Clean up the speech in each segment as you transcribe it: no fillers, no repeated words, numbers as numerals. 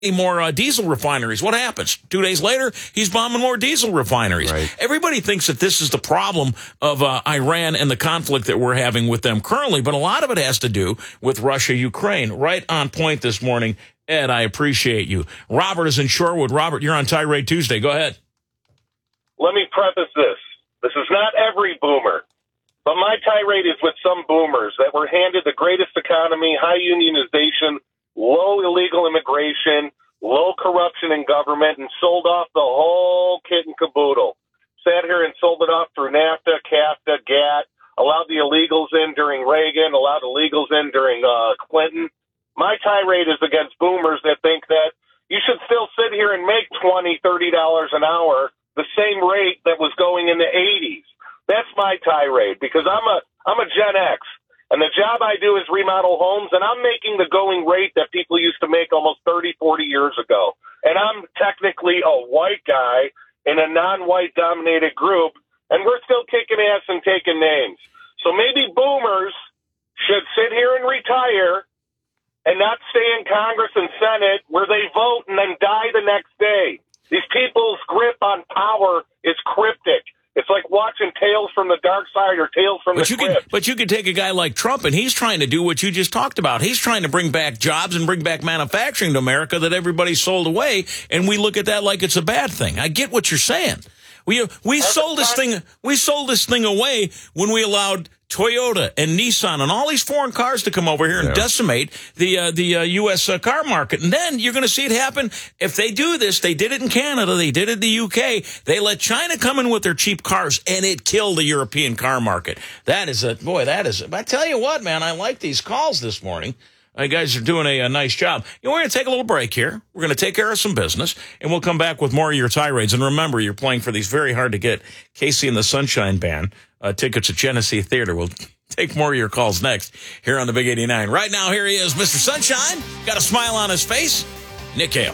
more diesel refineries. What happens? 2 days later, he's bombing more diesel refineries. Right. Everybody thinks that this is the problem of Iran and the conflict that we're having with them currently, but a lot of it has to do with Russia, Ukraine. Right on point this morning. Ed, I appreciate you. Robert is in Shorewood. Robert, you're on Tirade Tuesday. Go ahead. Let me preface this. This is not every boomer, but my tirade is with some boomers that were handed the greatest economy, high unionization, low illegal immigration, low corruption in government, and sold off the whole kit and caboodle. Sat here and sold it off through NAFTA, CAFTA, GATT, allowed the illegals in during Reagan, allowed illegals in during Clinton. My tirade is against boomers that think that you should still sit here and make $20, $30 an hour, the same rate that was going in the 80s. That's my tirade, because I'm a Gen X. And the job I do is remodel homes, and I'm making the going rate that people used to make almost 30, 40 years ago. And I'm technically a white guy in a non-white dominated group, and we're still kicking ass and taking names. So maybe boomers should sit here and retire and not stay in Congress and Senate where they vote and then die the next day. These people's grip on power is cryptic. It's like watching Tales from the Dark Side or Tales from the Crypt. But you could take a guy like Trump, and he's trying to do what you just talked about. He's trying to bring back jobs and bring back manufacturing to America that everybody sold away, and we look at that like it's a bad thing. I get what you're saying. We sold this thing away when we allowed Toyota and Nissan and all these foreign cars to come over here and decimate the U.S. car market. And then you're going to see it happen. If they do this, they did it in Canada, they did it in the U.K., they let China come in with their cheap cars, and it killed the European car market. I tell you what, man, I like these calls this morning. You guys are doing a nice job. We're going to take a little break here. We're going to take care of some business, and we'll come back with more of your tirades. And remember, you're playing for these very hard-to-get Casey and the Sunshine Band tickets at Genesee Theater. We'll take more of your calls next here on the Big 89. Right now, here he is, Mr. Sunshine. Got a smile on his face. Nick Hale.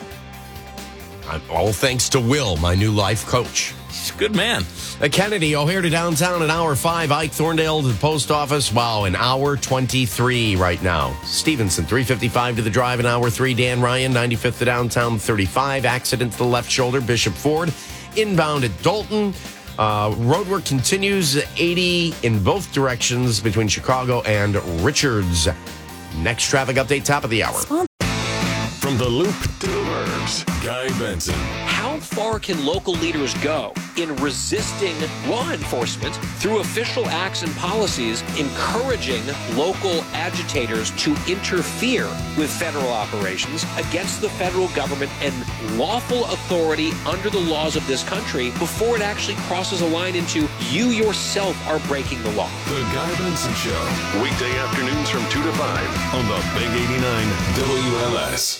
All thanks to Will, my new life coach. He's a good man. Kennedy, O'Hare to downtown, an hour 5. Ike Thorndale to the post office. Wow, an hour 23 right now. Stevenson, 3:55 to the drive, an hour 3. Dan Ryan, 95th to downtown, 35. Accident to the left shoulder. Bishop Ford, inbound at Dalton. Roadwork continues, 80 in both directions between Chicago and Richards. Next traffic update, top of the hour. From the Loop to the Burbs, Guy Benson. How far can local leaders go in resisting law enforcement through official acts and policies, encouraging local agitators to interfere with federal operations against the federal government and lawful authority under the laws of this country before it actually crosses a line into you yourself are breaking the law? The Guy Benson Show. Weekday afternoons from 2 to 5 on the Big 89 WLS.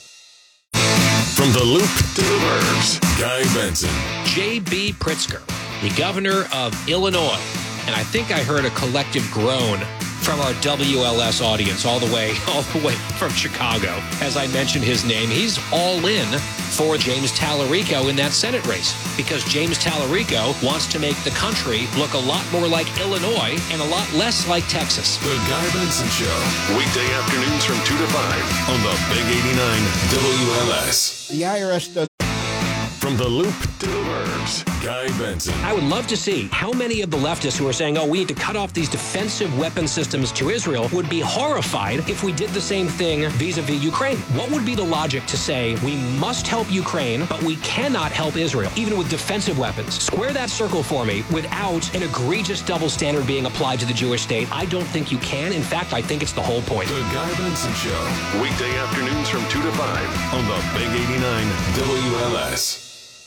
From the Loop to the Burbs, Guy Benson. J.B. Pritzker, the governor of Illinois. And I think I heard a collective groan from our WLS audience all the way from Chicago. As I mentioned his name, he's all in for James Tallarico in that Senate race because James Tallarico wants to make the country look a lot more like Illinois and a lot less like Texas. The Guy Benson Show. Weekday afternoons from 2 to 5 on the Big 89 WLS. The IRS does. From the Loop to the Burbs, Guy Benson. I would love to see how many of the leftists who are saying, we need to cut off these defensive weapon systems to Israel would be horrified if we did the same thing vis-a-vis Ukraine. What would be the logic to say we must help Ukraine, but we cannot help Israel, even with defensive weapons? Square that circle for me without an egregious double standard being applied to the Jewish state. I don't think you can. In fact, I think it's the whole point. The Guy Benson Show. Weekday afternoons from 2 to 5 on the Big 89 WLS.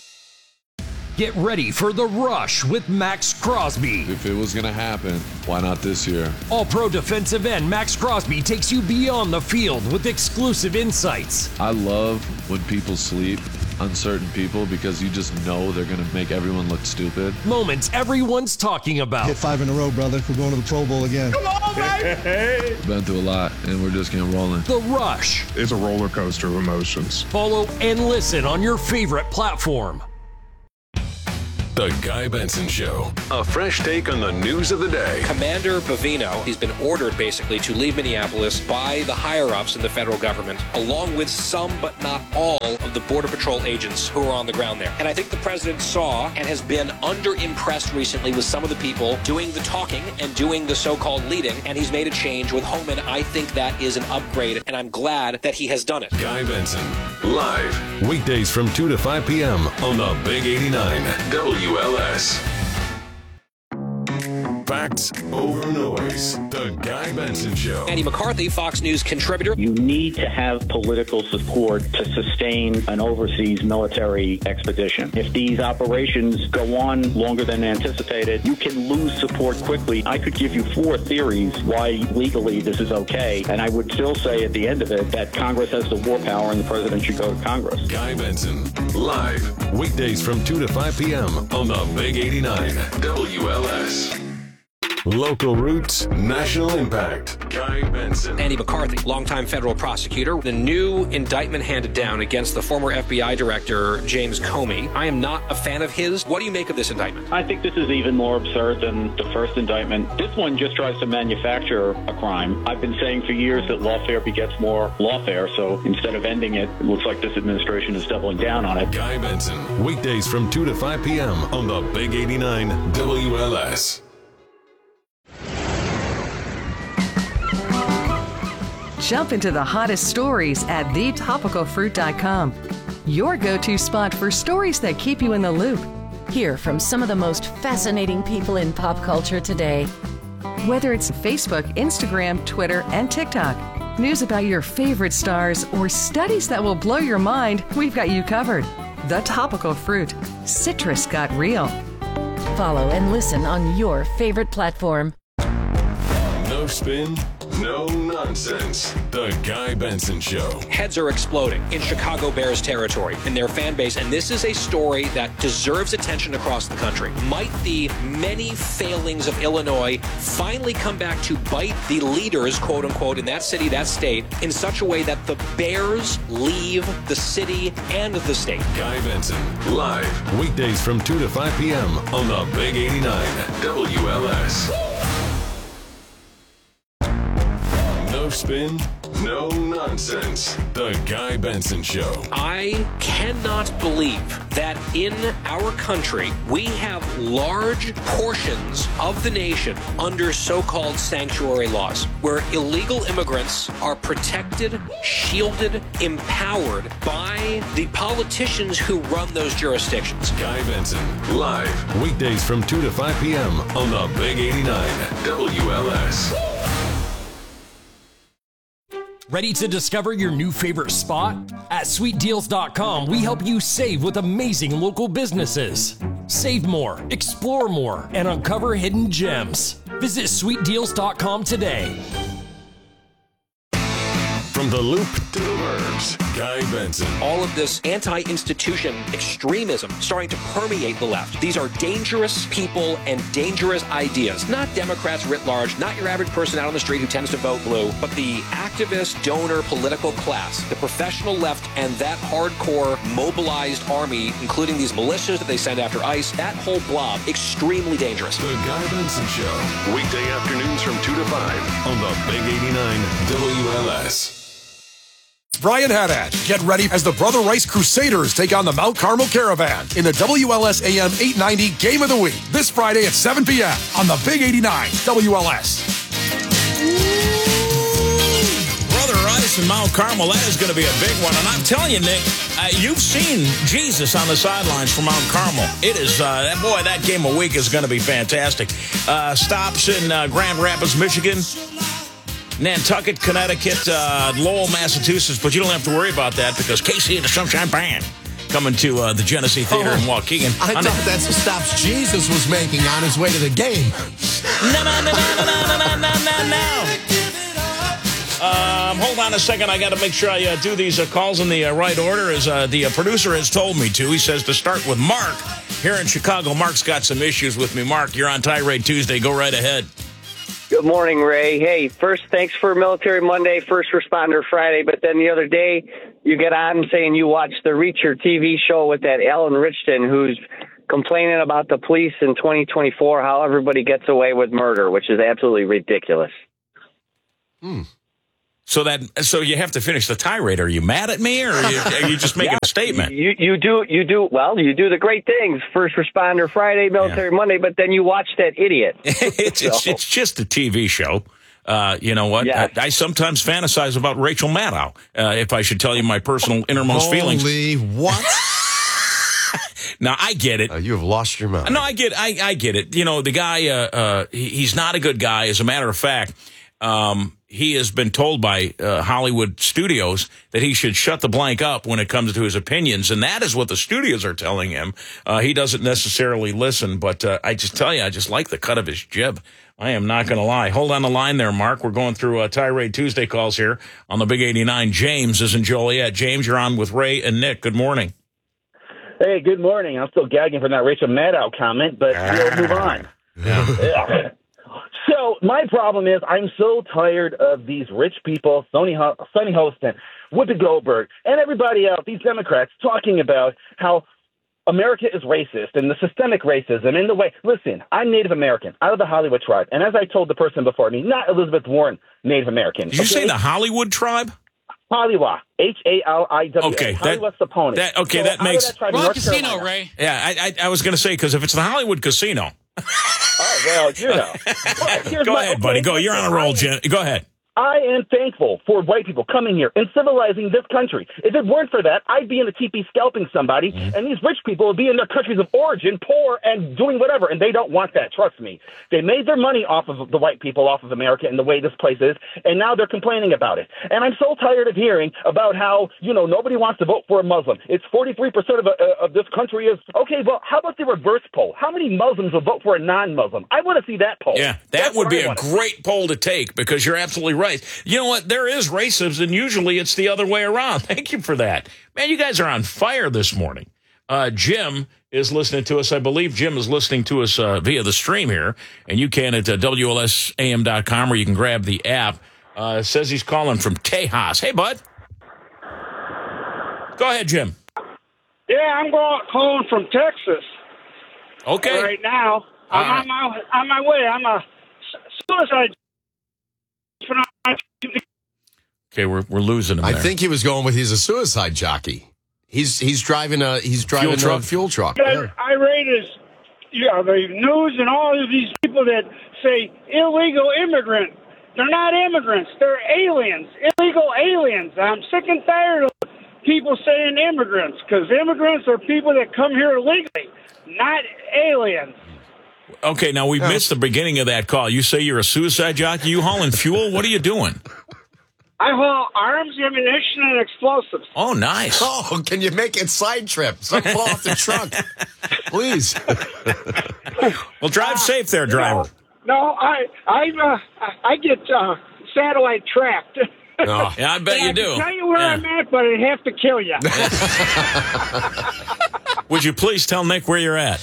Get ready for The Rush with Max Crosby. If it was going to happen, why not this year? All-pro defensive end Max Crosby takes you beyond the field with exclusive insights. I love when people sleep on certain people because you just know they're going to make everyone look stupid. Moments everyone's talking about. Hit 5 in a row, brother. We're going to the Pro Bowl again. Come on, baby! We've been through a lot, and we're just getting rolling. The Rush. It's a roller coaster of emotions. Follow and listen on your favorite platform. The Guy Benson Show. A fresh take on the news of the day. Commander Bovino, he's been ordered basically to leave Minneapolis by the higher-ups in the federal government, along with some but not all of the Border Patrol agents who are on the ground there. And I think the president saw and has been under-impressed recently with some of the people doing the talking and doing the so-called leading, and he's made a change with Homan. I think that is an upgrade, and I'm glad that he has done it. Guy Benson, live, weekdays from 2 to 5 p.m. on the Big 89 WLS. Facts over noise. The Guy Benson Show. Andy McCarthy, Fox News contributor. You need to have political support to sustain an overseas military expedition. If these operations go on longer than anticipated, you can lose support quickly. I could give you 4 theories why legally this is okay, and I would still say at the end of it that Congress has the war power and the president should go to Congress. Guy Benson, live, weekdays from 2 to 5 p.m. on the Big 89 WLS. Local roots, national impact. Guy Benson. Andy McCarthy, longtime federal prosecutor. The new indictment handed down against the former FBI director, James Comey. I am not a fan of his. What do you make of this indictment? I think this is even more absurd than the first indictment. This one just tries to manufacture a crime. I've been saying for years that lawfare begets more lawfare, so instead of ending it, it looks like this administration is doubling down on it. Guy Benson, weekdays from 2 to 5 p.m. on the Big 89 WLS. Jump into the hottest stories at thetopicalfruit.com. Your go-to spot for stories that keep you in the loop. Hear from some of the most fascinating people in pop culture today. Whether it's Facebook, Instagram, Twitter, and TikTok, news about your favorite stars, or studies that will blow your mind, we've got you covered. The Topical Fruit. Citrus got real. Follow and listen on your favorite platform. No spin, no nonsense. The Guy Benson Show. Heads are exploding in Chicago Bears territory, in their fan base, and this is a story that deserves attention across the country. Might the many failings of Illinois finally come back to bite the leaders, quote unquote, in that city, that state, in such a way that the Bears leave the city and the state? Guy Benson, live, weekdays from 2 to 5 p.m. on the Big 89 WLS. No spin, no nonsense. The Guy Benson Show. I cannot believe that in our country we have large portions of the nation under so-called sanctuary laws, where illegal immigrants are protected, shielded, empowered by the politicians who run those jurisdictions. Guy Benson, live, weekdays from 2 to 5 p.m. on the Big 89 WLS. Ready to discover your new favorite spot? At sweetdeals.com, we help you save with amazing local businesses. Save more, explore more, and uncover hidden gems. Visit sweetdeals.com today. From the Loop to the Burbs, Guy Benson. All of this anti-institution extremism starting to permeate the left. These are dangerous people and dangerous ideas. Not Democrats writ large, not your average person out on the street who tends to vote blue, but the activist, donor, political class, the professional left, and that hardcore mobilized army, including these militias that they send after ICE, that whole blob, extremely dangerous. The Guy Benson Show, weekday afternoons from 2 to 5 on the Big 89 WLS. Brian Haddad. Get ready as the Brother Rice Crusaders take on the Mount Carmel Caravan in the WLS AM 890 Game of the Week this Friday at 7 p.m. on the Big 89 WLS. Brother Rice and Mount Carmel, that is going to be a big one. And I'm telling you, Nick, you've seen Jesus on the sidelines for Mount Carmel. It is, that Game of the Week is going to be fantastic. Stops in Grand Rapids, Michigan, Nantucket, Connecticut, Lowell, Massachusetts, but you don't have to worry about that because Casey and the Sunshine Band coming to the Genesee Theater in Waukegan. I thought that's the stops Jesus was making on his way to the game. No. Hold on a second. I got to make sure I do these calls in the right order, as the producer has told me to. He says to start with Mark here in Chicago. Mark's got some issues with me. Mark, you're on Tirade Tuesday. Go right ahead. Good morning, Ray. Hey, first, thanks for Military Monday, First Responder Friday. But then the other day, you get on saying you watched the Reacher TV show with that Alan Richardson, who's complaining about the police in 2024, how everybody gets away with murder, which is absolutely ridiculous. So you have to finish the tirade. Are you mad at me, or are you just making a statement? You do the great things. First Responder Friday, Military Monday, but then you watch that idiot. It's just a TV show. You know what? Yes. I sometimes fantasize about Rachel Maddow, if I should tell you my personal innermost feelings. Holy what? Now, I get it. You have lost your mind. No, I get it. You know, the guy, he's not a good guy. As a matter of fact, he has been told by Hollywood studios that he should shut the blank up when it comes to his opinions, and that is what the studios are telling him. He doesn't necessarily listen, but I just tell you, I just like the cut of his jib. I am not going to lie. Hold on the line there, Mark. We're going through Tirade Tuesday calls here on the Big 89. James is in Joliet. James, you're on with Ray and Nick. Good morning. Hey, good morning. I'm still gagging from that Rachel Maddow comment, but we'll move on. Yeah. So my problem is I'm so tired of these rich people, Sonny Hostin, Whoopi Goldberg, and everybody else, these Democrats, talking about how America is racist and the systemic racism in the way. Listen, I'm Native American, out of the Hollywood tribe. And as I told the person before me, not Elizabeth Warren, Native American. Did you say the Hollywood tribe? Hollywood, H-A-L-I-W. Okay, Hollywood Saponi. That makes... Well, casino, Ray. Yeah, I was going to say, because if it's the Hollywood casino... Oh, well, you know. Go ahead, buddy. Go. You're on a roll, Jen. Go ahead. I am thankful for white people coming here and civilizing this country. If it weren't for that, I'd be in a teepee scalping somebody, and these rich people would be in their countries of origin, poor and doing whatever, and they don't want that. Trust me. They made their money off of the white people, off of America and the way this place is, and now they're complaining about it. And I'm so tired of hearing about how, nobody wants to vote for a Muslim. It's 43% of this country is, okay, well, how about the reverse poll? How many Muslims will vote for a non-Muslim? I want to see that poll. Yeah, that would be a great poll to take, because you're absolutely right. You know what? There is racism, and usually it's the other way around. Thank you for that. Man, you guys are on fire this morning. Jim is listening to us. I believe Jim is listening to us via the stream here, and you can at WLSAM.com, or you can grab the app. Says he's calling from Tejas. Hey, bud. Go ahead, Jim. Yeah, I'm calling from Texas. Okay. Right now. I'm on my way. I'm a suicide. Okay, we're losing him. I there. think he was going with he's a suicide jockey. He's driving a fuel truck. Irate is the news and all of these people that say illegal immigrant. They're not immigrants. They're aliens. Illegal aliens. I'm sick and tired of people saying immigrants, because immigrants are people that come here legally, not aliens. Okay, now we missed the beginning of that call. You say you're a suicide jockey. You hauling fuel? What are you doing? I haul arms, ammunition, and explosives. Oh, nice. Oh, can you make it side trip? Something fall off the truck, please. Well, drive safe there, driver. No, I get satellite tracked. Oh, yeah, I bet you do. I can tell you where I'm at, but I'd have to kill you. Would you please tell Nick where you're at?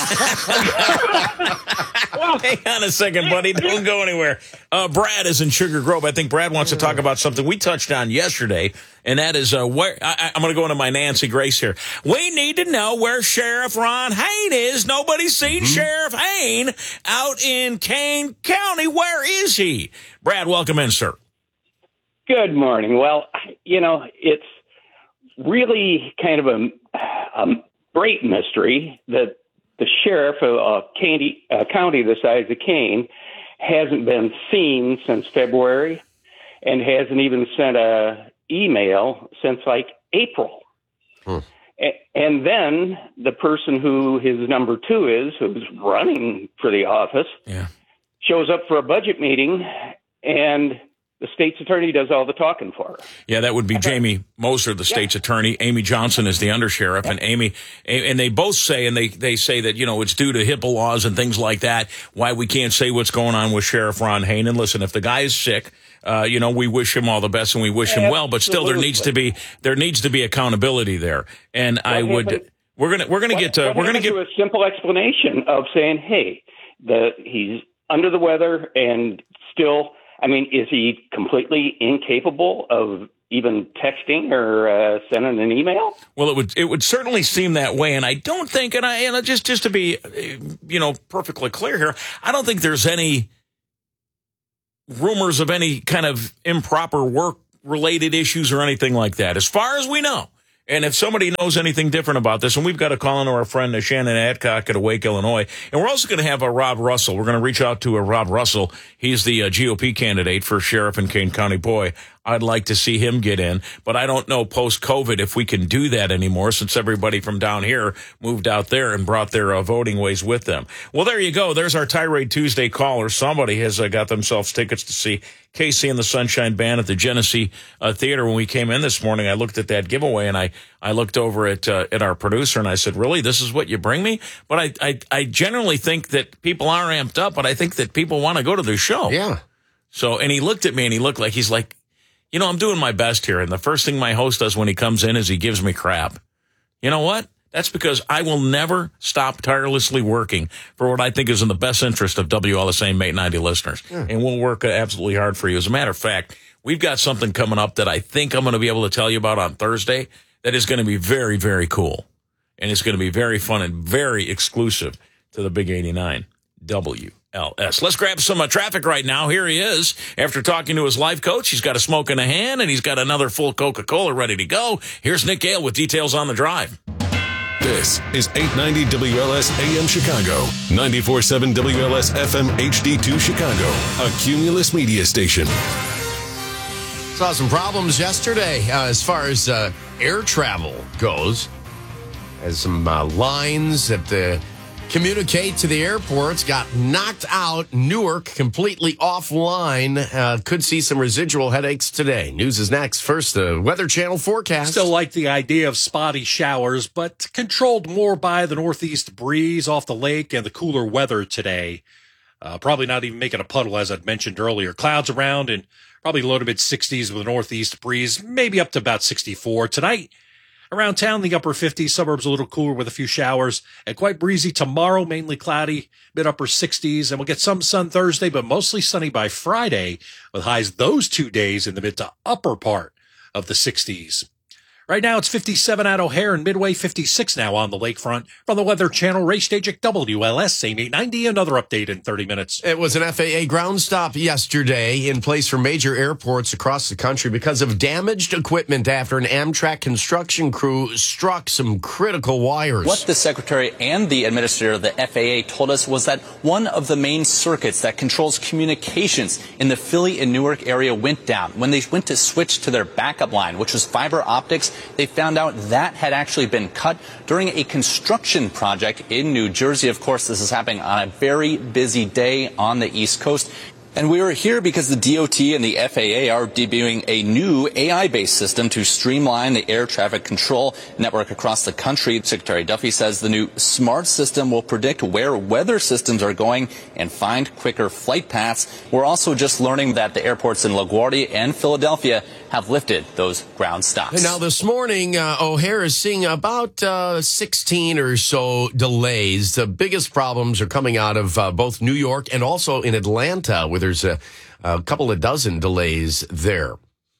Hang on a second, buddy. Don't go anywhere. Brad is in Sugar Grove. I think Brad wants to talk about something we touched on yesterday, and that is where I'm going to go into my Nancy Grace here. We need to know where Sheriff Ron Hain is. Nobody's seen Sheriff Hain out in Kane County. Where is he? Brad, welcome in, sir. Good morning. Well, it's really kind of a great mystery that the sheriff of a county the size of Kane hasn't been seen since February and hasn't even sent a email since like April. And then the person who his number two is, who's running for the office, shows up for a budget meeting, and the state's attorney does all the talking for her. Yeah, that would be Jamie Moser, the state's attorney. Amy Johnson is the undersheriff, and they both say, and they say that, it's due to HIPAA laws and things like that, why we can't say what's going on with Sheriff Ron Hain. And listen, if the guy is sick, we wish him all the best and we wish him well, but still there needs to be accountability there. And we're going to get to a simple explanation of saying, hey, he's under the weather and still, is he completely incapable of even texting or sending an email? Well, it would certainly seem that way, and I don't think, and just to be, perfectly clear here, I don't think there's any rumors of any kind of improper work-related issues or anything like that, as far as we know. And if somebody knows anything different about this, and we've got to call into our friend Shannon Adcock at Awake, Illinois, and we're also going to have Rob Russell. We're going to reach out to Rob Russell. He's the GOP candidate for sheriff in Kane County. Boy, I'd like to see him get in, but I don't know post-COVID if we can do that anymore since everybody from down here moved out there and brought their voting ways with them. Well, there you go. There's our Tirade Tuesday caller. Somebody has got themselves tickets to see Casey and the Sunshine Band at the Genesee Theater. When we came in this morning, I looked at that giveaway, and I looked over at our producer, and I said, really, this is what you bring me? But I generally think that people are amped up, but I think that people want to go to the show. Yeah. So, and he looked at me, and he looked like, he's like, I'm doing my best here. And the first thing my host does when he comes in is he gives me crap. You know what? That's because I will never stop tirelessly working for what I think is in the best interest of WLSA Mate 90 listeners. And we'll work absolutely hard for you. As a matter of fact, we've got something coming up that I think I'm going to be able to tell you about on Thursday that is going to be very, very cool. And it's going to be very fun and very exclusive to the Big 89 WLS. Let's grab some traffic right now. Here he is. After talking to his life coach, he's got a smoke in a hand, and he's got another full Coca-Cola ready to go. Here's Nick Gale with details on the drive. This is 890 WLS AM Chicago, 94.7 WLS FM HD2 Chicago, a Cumulus media station. Saw some problems yesterday as far as air travel goes. As some lines that communicate to the airports got knocked out. Newark completely offline. Could see some residual headaches today. News is next. First, the Weather Channel forecast. Still like the idea of spotty showers, but controlled more by the northeast breeze off the lake and the cooler weather today. Probably not even making a puddle, as I'd mentioned earlier. Clouds around and probably low to mid 60s with a northeast breeze, maybe up to about 64. Tonight, around town, the upper 50s, suburbs a little cooler with a few showers, and quite breezy tomorrow, mainly cloudy, mid upper 60s, and we'll get some sun Thursday, but mostly sunny by Friday, with highs those 2 days in the mid to upper part of the 60s. Right now, it's 57 at O'Hare and Midway, 56 now on the lakefront. From the Weather Channel race stage at WLS, same 890, another update in 30 minutes. It was an FAA ground stop yesterday in place for major airports across the country because of damaged equipment after an Amtrak construction crew struck some critical wires. What the Secretary and the Administrator of the FAA told us was that one of the main circuits that controls communications in the Philly and Newark area went down. When they went to switch to their backup line, which was fiber optics, they found out that had actually been cut during a construction project in New Jersey. Of course, this is happening on a very busy day on the East Coast. And we are here because the DOT and the FAA are debuting a new AI-based system to streamline the air traffic control network across the country. Secretary Duffy says the new smart system will predict where weather systems are going and find quicker flight paths. We're also just learning that the airports in LaGuardia and Philadelphia have lifted those ground stops. Now, this morning, O'Hare is seeing about 16 or so delays. The biggest problems are coming out of both New York and also in Atlanta, where there's a couple of dozen delays there.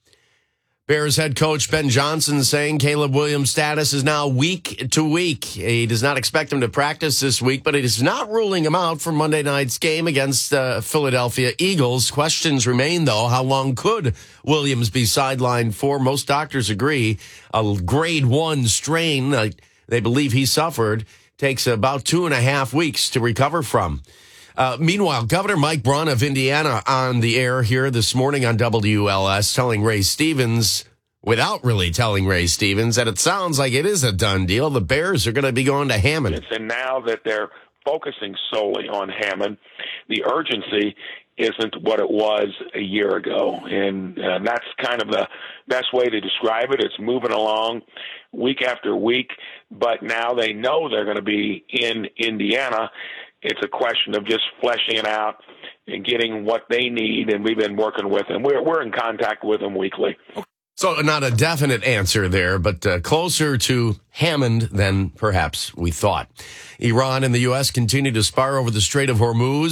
Bears head coach Ben Johnson saying Caleb Williams' status is now week to week. He does not expect him to practice this week, but it is not ruling him out for Monday night's game against Philadelphia Eagles. Questions remain, though. How long could Williams be sidelined for? Most doctors agree a grade 1 strain they believe he suffered takes about 2.5 weeks to recover from. Meanwhile, Governor Mike Braun of Indiana on the air here this morning on WLS telling Ray Stevens, without really telling Ray Stevens, that it sounds like it is a done deal. The Bears are going to be going to Hammond. And now that they're focusing solely on Hammond, the urgency isn't what it was a year ago. And that's kind of the best way to describe it. It's moving along week after week, but now they know they're going to be in Indiana. It's a question of just fleshing it out and getting what they need, and we've been working with them. We're in contact with them weekly. So not a definite answer there, but closer to Hammond than perhaps we thought. Iran and the U.S. continue to spar over the Strait of Hormuz.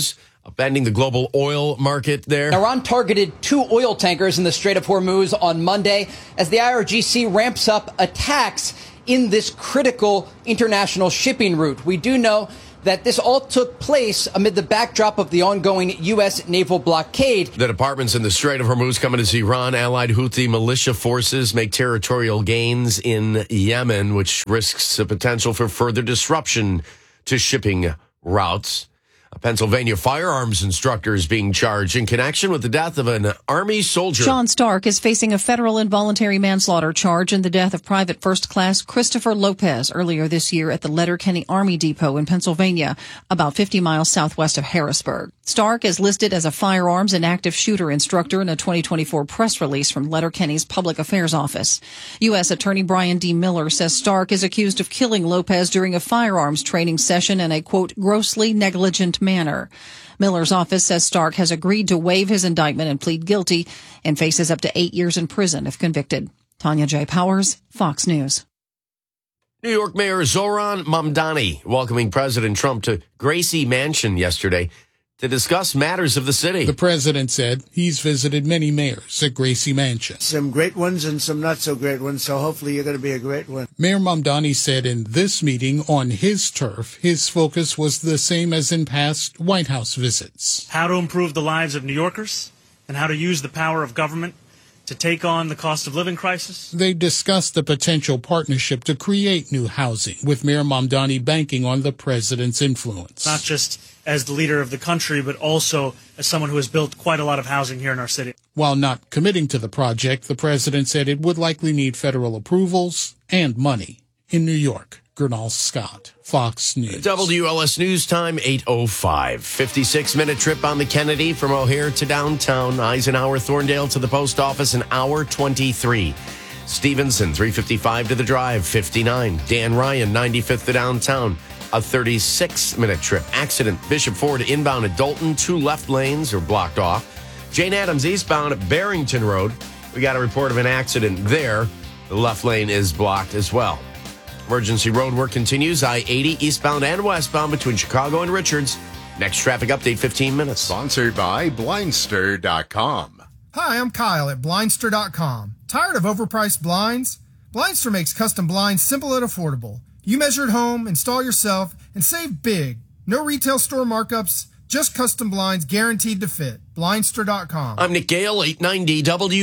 upending the global oil market there. Iran targeted 2 oil tankers in the Strait of Hormuz on Monday as the IRGC ramps up attacks in this critical international shipping route. We do know that this all took place amid the backdrop of the ongoing U.S. naval blockade. The departments in the Strait of Hormuz coming as Iran-allied Houthi militia forces make territorial gains in Yemen, which risks the potential for further disruption to shipping routes. A Pennsylvania firearms instructor is being charged in connection with the death of an Army soldier. Sean Stark is facing a federal involuntary manslaughter charge in the death of Private First Class Christopher Lopez earlier this year at the Letterkenny Army Depot in Pennsylvania, about 50 miles southwest of Harrisburg. Stark is listed as a firearms and active shooter instructor in a 2024 press release from Letterkenny's Public Affairs Office. U.S. Attorney Brian D. Miller says Stark is accused of killing Lopez during a firearms training session in a, quote, grossly negligent manner. Miller's office says Stark has agreed to waive his indictment and plead guilty and faces up to 8 years in prison if convicted. Tanya J. Powers, Fox News. New York Mayor Zoran Mamdani welcoming President Trump to Gracie Mansion yesterday to discuss matters of the city. The president said he's visited many mayors at Gracie Mansion. Some great ones and some not so great ones, so hopefully you're going to be a great one. Mayor Mamdani said in this meeting on his turf, his focus was the same as in past White House visits. How to improve the lives of New Yorkers and how to use the power of government to take on the cost of living crisis. They discussed the potential partnership to create new housing, with Mayor Mamdani banking on the president's influence. Not just as the leader of the country, but also as someone who has built quite a lot of housing here in our city. While not committing to the project, the president said it would likely need federal approvals and money. In New York, Gernal Scott, Fox News. WLS News Time, 8:05. 56-minute trip on the Kennedy from O'Hare to downtown. Eisenhower, Thorndale to the post office, an hour 23. Stevenson, 355 to the drive, 59. Dan Ryan, 95th to downtown, a 36-minute trip. Accident, Bishop Ford inbound at Dalton. 2 left lanes are blocked off. Jane Addams eastbound at Barrington Road. We got a report of an accident there. The left lane is blocked as well. Emergency road work continues. I-80 eastbound and westbound between Chicago and Richards. Next traffic update, 15 minutes. Sponsored by Blindster.com. Hi, I'm Kyle at Blindster.com. Tired of overpriced blinds? Blindster makes custom blinds simple and affordable. You measure at home, install yourself, and save big. No retail store markups, just custom blinds guaranteed to fit. Blindster.com. I'm Nick Gale, 890 W.